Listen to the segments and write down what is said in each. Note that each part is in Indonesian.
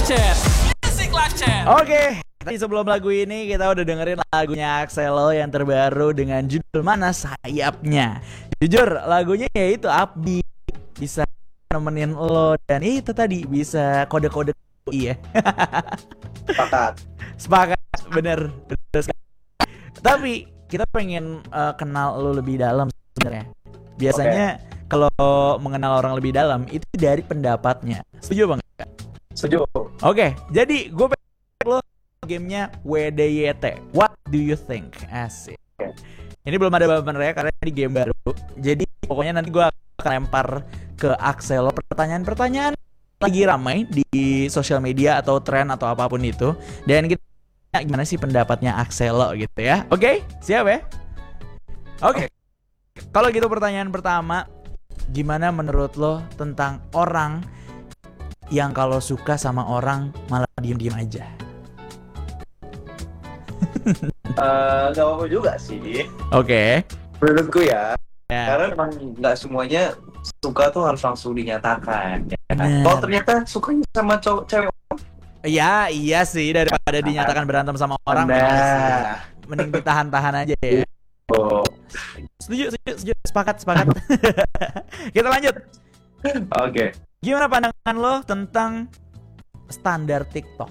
Oke, tadi sebelum lagu ini kita udah dengerin lagunya Axelo yang terbaru dengan judul Mana Sayapnya. Jujur lagunya ya itu upbeat, bisa nemenin lo dan itu tadi bisa kode-kode iya. Sepakat, bener sekali. Tapi kita pengen kenal lo lebih dalam sebenarnya. Biasanya kalau mengenal orang lebih dalam itu dari pendapatnya. Setuju bang? Setuju. Oke, jadi gue pengen lo gamenya WDYT. What do you think? Asik. Ini belum ada benernya karena ini game baru. Jadi pokoknya nanti gue akan lempar ke Axelo pertanyaan-pertanyaan lagi ramai di sosial media atau tren atau apapun itu. Dan kita gimana sih pendapatnya Axelo gitu ya. Oke, siap ya? Oke. Kalau gitu pertanyaan pertama, gimana menurut lo tentang orang yang kalau suka sama orang malah diem-diem aja? Gak apa-apa juga sih. Oke. Menurutku ya. Ya. Karena memang gak semuanya suka tuh harus langsung dinyatakan ya. Kalau ternyata sukanya sama cewek, Ya, iya sih, daripada dinyatakan berantem sama orang, mending ditahan-tahan aja ya. Setuju, sepakat. Kita lanjut. Oke. Gimana pandangan lo tentang standar TikTok?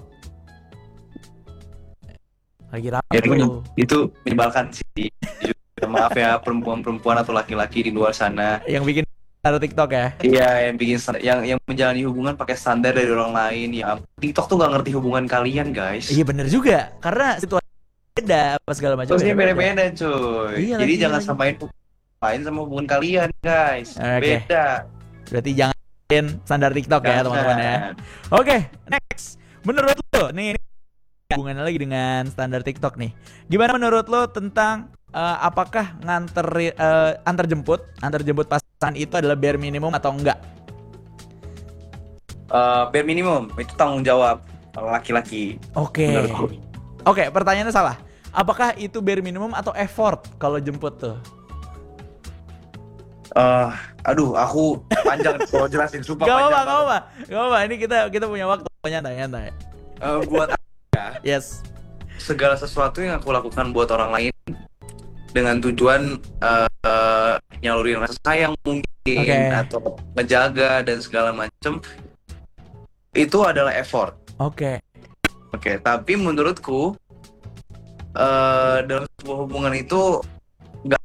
Lagi rame Ya, tuh. itu menyebalkan sih. Maaf ya perempuan-perempuan atau laki-laki di luar sana yang bikin standar TikTok ya? Iya, yang bikin yang menjalani hubungan pakai standar dari orang lain. Ya, TikTok tuh nggak ngerti hubungan kalian, guys. Iya bener juga, karena situasi beda apa segala macam. Terusnya beda-beda, cuy. Iya, jadi lagi, jangan samain lain sama hubungan kalian, guys. Beda. Berarti jangan standar TikTok ya, teman-teman ya. Oke, next. Menurut lo, nih hubungannya lagi dengan standar TikTok nih. Gimana menurut lo tentang apakah antar jemput pasangan itu adalah bare minimum atau enggak? Bare minimum itu tanggung jawab laki-laki. Oke, pertanyaannya salah. Apakah itu bare minimum atau effort kalau jemput tuh? Aduh, aku panjang kalau jelasin, sumpah. Gak apa-apa. Ini kita punya waktu nyantai. Buat aku ya. Yes. Segala sesuatu yang aku lakukan buat orang lain dengan tujuan nyalurin rasa sayang mungkin atau menjaga dan segala macam, itu adalah effort. Oke, tapi menurutku dalam sebuah hubungan itu nggak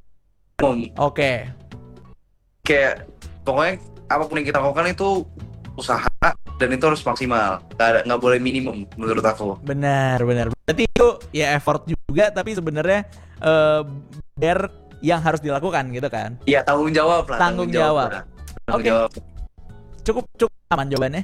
kayak pokoknya apapun yang kita lakukan itu usaha dan itu harus maksimal, nggak boleh minimum menurut aku. Benar. Berarti itu ya effort juga, tapi sebenarnya bare yang harus dilakukan gitu kan? Iya, tanggung jawab lah. Tanggung jawab. Cukup aman jawabannya.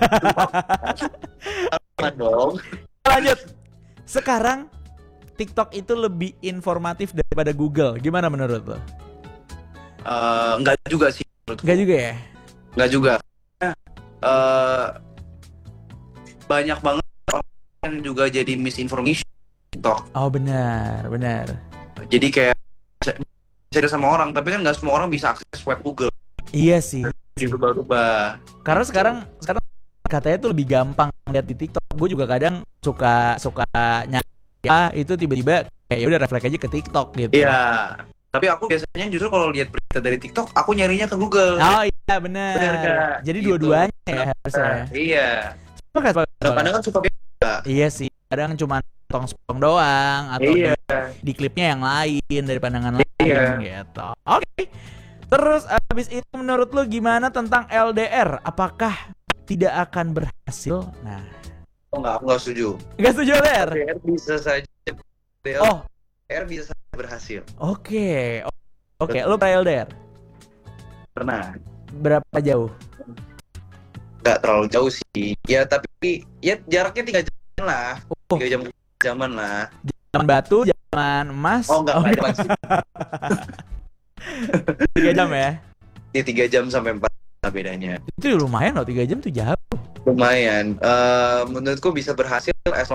Aman dong. Lanjut. Sekarang TikTok itu lebih informatif daripada Google. Gimana menurut lo? Enggak juga sih menurutku. Enggak juga ya? Enggak juga. Banyak banget orang juga jadi misinformation TikTok. Oh benar. Jadi kayak cerita sama orang, tapi kan nggak semua orang bisa akses web Google. Iya sih. Berubah. Karena sekarang katanya tuh lebih gampang lihat di TikTok. Gue juga kadang suka nyari itu tiba-tiba kayak udah refleks aja ke TikTok gitu. Iya. Tapi aku biasanya justru kalau lihat berita dari TikTok, aku nyarinya ke Google. Oh iya benar. Jadi gitu. Dua-duanya ya harusnya. Iya. Kadang kan suka beda. Iya sih. Kadang cuma potong doang atau di klipnya yang lain dari pandangan lain gitu. Oke. Terus abis itu menurut lu gimana tentang LDR? Apakah tidak akan berhasil? Nah. Aku nggak setuju. Nggak setuju LDR? LDR bisa saja. LDR bisa saja berhasil. Oke. Lu pernah LDR? Pernah. Berapa jauh? Nggak terlalu jauh sih. Ya tapi ya jaraknya 3 jam lah. 3 jaman lah. Zaman batu, zaman emas. Enggak ada sih. 3 jam ya? Ini 3 jam sampai 4 bedanya. Itu lumayan loh, 3 jam tuh jauh. Lumayan. Menurutku bisa berhasil as long